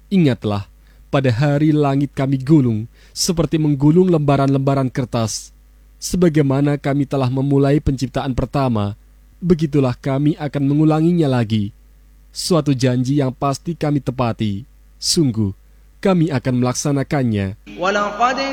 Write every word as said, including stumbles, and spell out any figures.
Ingatlah, pada hari langit kami gulung, seperti menggulung lembaran-lembaran kertas. Sebagaimana kami telah memulai penciptaan pertama, begitulah kami akan mengulanginya lagi. Suatu janji yang pasti kami tepati. Sungguh, kami akan melaksanakannya.